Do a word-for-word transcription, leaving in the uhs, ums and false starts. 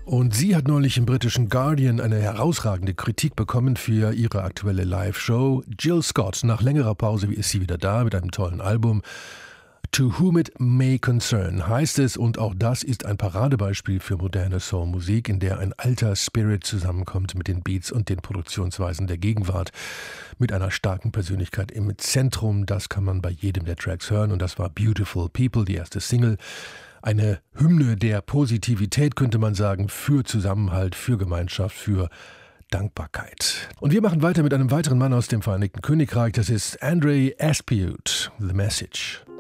Und sie hat neulich im britischen Guardian eine herausragende Kritik bekommen für ihre aktuelle Live-Show. Jill Scott, nach längerer Pause ist sie wieder da mit einem tollen Album. To Whom It May Concern heißt es, und auch das ist ein Paradebeispiel für moderne Soul-Musik, in der ein alter Spirit zusammenkommt mit den Beats und den Produktionsweisen der Gegenwart, mit einer starken Persönlichkeit im Zentrum. Das kann man bei jedem der Tracks hören, und das war Beautiful People, die erste Single. Eine Hymne der Positivität, könnte man sagen, für Zusammenhalt, für Gemeinschaft, für Dankbarkeit. Und wir machen weiter mit einem weiteren Mann aus dem Vereinigten Königreich, das ist Andre Aspiew, The Message.